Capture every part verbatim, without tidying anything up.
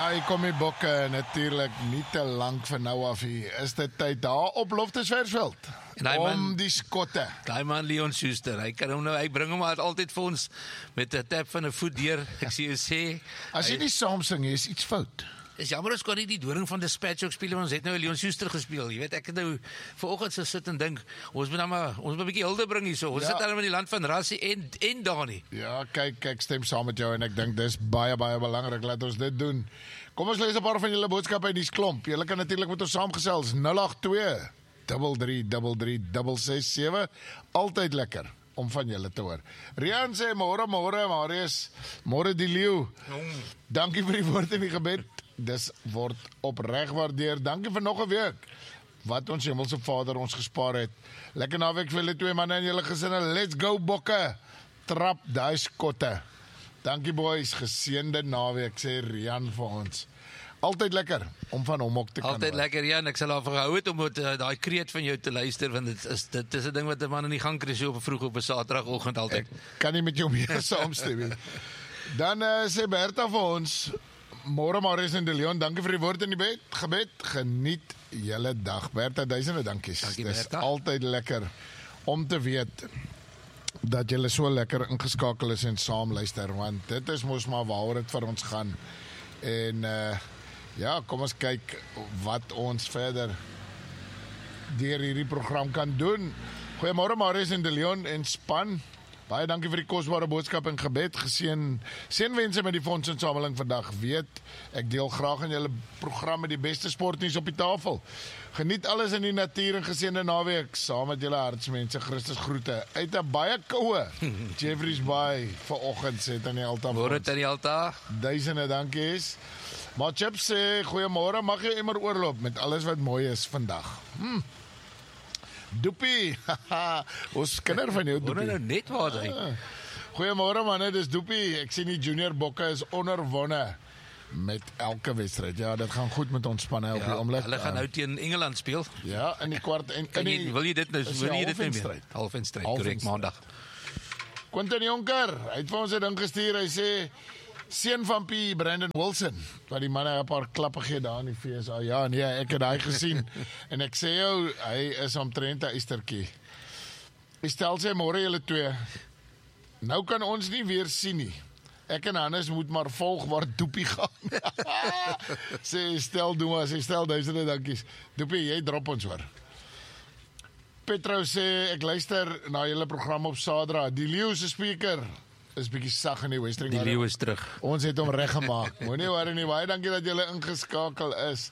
hier kom die bokke natuurlijk nie te lang van nou af hier. Is dit tyd daar op Loftusversveld om man, die skotte. Daai man Leon Schuster, hy kan hom nou, hy bring hom altyd vir ons met 'n tap van 'n voet deur. Ek sê jy sê, as jy nie saam sing, is iets fout. Is jammer ons kon nie die Doring van Dispatch ook speel, ons het nou Leon Schuster gespeel. Jy weet, ek het nou vanoggend so sit en dink, ons moet nou maar ons moet 'n bietjie hulde bring hierso. Ons ja. sit al in die land van Rassie en en Dani. Ja, kyk, ek stem saam met jou en ek dink dis baie baie belangrik laat ons dit doen. Kom ons lees 'n paar van julle boodskappe uit die sklomp. Julle kan natuurlik met ons saamgesels nul agt twee, drie drie drie drie, ses ses sewe. Altyd lekker om van julle te hoor. Rian sê môre môre Marius, môre die leeu. Mm. Dankie vir die woord en die gebed. Dis word opreg waardeer. Dankie vir nog 'n week wat ons Hemelse Vader ons gespaar het. Lekker naweek vir julle twee manne en julle gesinne. Let's go bokke. Trap daai skotte. Dankie boys, geseënde naweek sê Rian vir ons. Altyd lekker om van hom ook te kan Altyd hoor. Lekker Jan, ek sal daarvoor gehou het om met uh, daai kreet van jou te luister want dit is dit is 'n ding wat 'n man in die gang kry so op vroeg op 'n Saterdagoggend altyd. Ek kan nie met jou meer saamstem nie. Dan uh, sê Bertha vir ons, môre Marius en De Leon, dankie vir die woord in die bed, gebed. Geniet julle dag. Bertha, duisende dankies. Dankie, Dis Bertha. altyd lekker om te weet dat julle so lekker ingeskakel is en saam luister, want dit is mos maar waaroor dit vir ons gaan. En uh, ja, kom ons kyk wat ons verder deur hierdie program kan doen. Goeiemôre Marius en De Leon en span. Baie dankie vir die kosbare boodskap en gebed. Geseën seënwense met die fondsinsameling vandag. Weet, ek deel graag in julle program met die beste sportnuus op die tafel. Geniet alles in die natuur en geseënde naweek saam met julle hartsmense. Christus groete uit 'n baie koue Jeffreys Bay vanoggend sê aan die altaar. Môre aan die altaar. Duisende dankies. Maar Chip sê goeiemôre, mag jy immer oorloop met alles wat mooi is vandag. Hm. Doepie, ons kinder van jou Doepie. Nou net waar hy. Ah. Goeiemôre manne, dis Doepie. Ek sien die junior bokke is onderwonne met elke wedstryd. Ja, dit gaan goed met ons spanne op ja, die oomblik. Hulle gaan nou teen Engeland speel. Ja, in die kwart en in die, wil jy dit nou wil jy dit nie meer? Halfeindstryd, korrek, maandag. Quentin Jonker, hy het vir ons 'n ding gestuur. Hy sê seun van P. Brandon Wilson, wat die manne 'n paar klappe gee daar in die V S A. Ja, nee, ek het daai gesien. En ek sê jou, hy is omtrent 'n eystertjie. Ek stel sê môre julle twee. Nou kan ons nie weer sien nie. Ek en Hannes moet maar volg waar Doepie gaan. Sê stel doen as hy stel duisende dankies. Doepie, jy drop ons hoor. Petro sê ek luister na julle program op Saterdag. Die leeu se speaker is bietjie sag in die Western. Die leeu is terug. Ons het hom reggemaak. Moenie worry nie. Baie dankie dat julle ingeskakel is.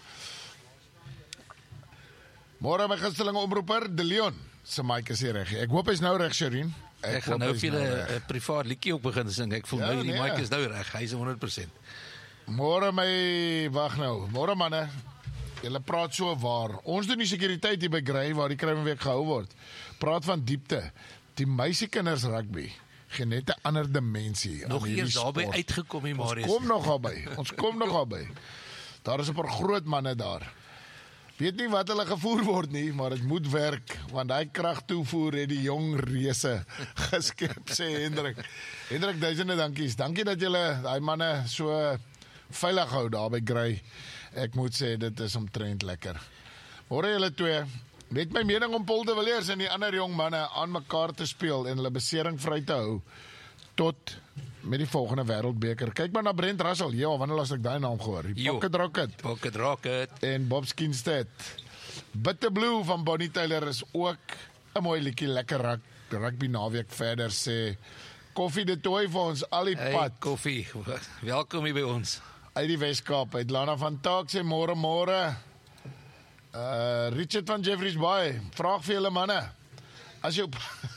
Môre my gunstelinge omroeper, De Leon se mic is reg. Ek hoop hy's nou reg, Sherin. Ek, ek gaan nou vir 'n privaat liedjie op begin sing. Ek voel ja, nou die nee. mic is nou reg. Hy's honderd persent. Môre my, wag nou. Môre manne. Julle praat so waar. Ons doen die sekuriteit hier by Grey waar die Kruiwenweek gehou word. Praat van diepte. Die meisiekinders rugby. Geen net 'n ander dimensie. Nog eers daarby uitgekom hier Marius. Ons kom nog daarby. Ons kom nog daarby. Daar is 'n paar groot manne daar. Weet nie wat hulle gevoer word nie, maar dit moet werk want daai krag toevoer het die jong reuse geskep sê Hendrik. Hendrik, duisende dankies. Dankie dat julle daai manne so veilig hou daar by Grey. Ek moet sê dit is omtrent lekker. Môre julle twee. Net my mening om Paul de Villiers en die ander jong manne aan mekaar te speel en hulle besering vry te hou tot met die volgende wêreldbeker. Kyk maar na Brent Russell. Ja, wanneer laas ek daai naam gehoor? Die Pocket Rocket. Pocket Rocket. En Bob Skinstead. Bitter Blue van Bonnie Tyler is ook 'n mooi liedjie, lekker rak, rugby naweek verder sê. Koffie de Tooi vir ons al die hey, pad. Koffie. Welkom hier by ons. Uit die Weskaap. Uit Lana van Taak sê môre môre. Uh, Richard van Jeffreys Bay, vraag vir julle manne. As jou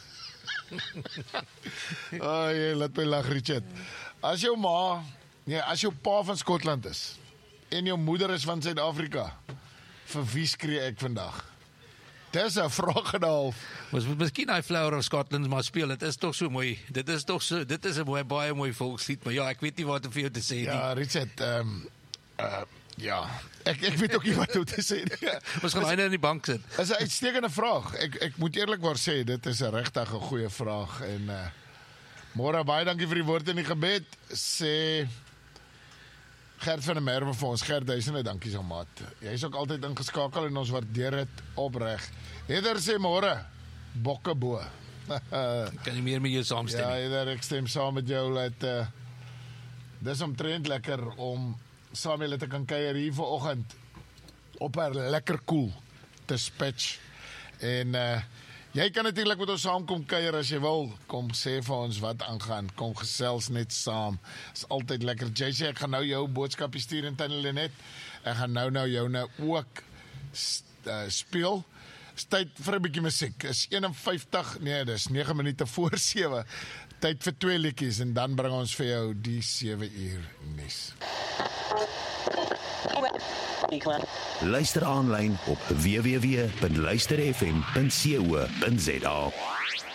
oh, jy laat my lag Richard. As jou ma, nee, as jou pa van Skotland is en jou moeder is van Suid-Afrika, vir wie skree ek vandag? Dis 'n vraag en 'n half. Ons moet miskien daai Flower of Scotland maar speel. Dit is tog so mooi. Dit is tog so dit is 'n mooi baie mooi volkslied, maar ja, ek weet nie wat om vir jou te sê nie. Ja, Richard, ehm um, uh, ja, ek ek weet ook nie wat om te sê nie. Ons gaan einde in die bank sit. Dis 'n uitstekende vraag. Ek ek moet eerlikwaar sê dit is 'n regtig 'n goeie vraag en uh môre baie dankie vir die woord en die gebed. Sê Gert van der Merwe vir ons. Gert, duisende dankie so maat. Jy is ook altyd ingeskakel en ons waardeer dit opreg. Heder sê môre, bokke bo. Kan nie meer met jou saamstem Ja, nie. Heder, ek stem saam met jou dat uh, dis omtrent lekker om saam julle te kan kuier hier vanoggend op 'n lekker koel dispatch. En uh, jy kan natuurlik met ons saamkom kuier as jy wil. Kom sê vir ons wat aangaan. Kom gesels net saam. Is altyd lekker. Jy sê ek gaan nou jou boodskapie stuur in Tannie Lenet. Ek gaan nou nou jou nou ook uh, speel. Is tyd vir 'n bietjie musiek. Is een en vyftig, nee, dis nege minute voor sewe. Tyd vir twee liedjies en dan bring ons vir jou die sewe uur nuus. Luister aanlyn op w w w punt luister f m punt co punt za.